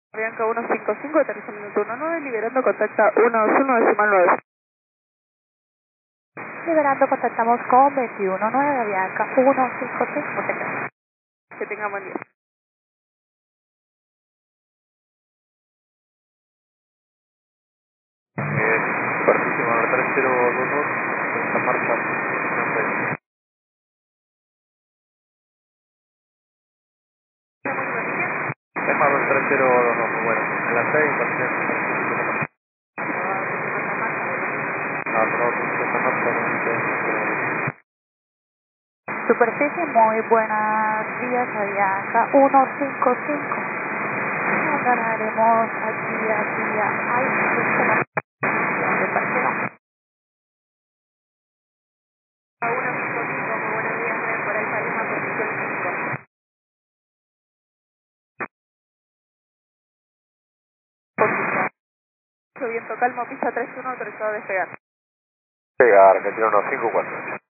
Bianca 155, aterrizando en turno 9, liberando, contacta 121,9. Liberando, contactamos con 21-9, Bianca 155. Que tenga buen día. Superfície 3022, Santa Marta, nombre. Tema 23022, muy bueno. En la 6, superficie. Santa Marta, Superficie, muy buenos días, Bianca 155. Agarraremos aquí al sistema de parqueo. A 155, muy buenos días, por ahí salimos a posición 5. Viento calmo, pista 31, autorizado a despegar. Argentina 154.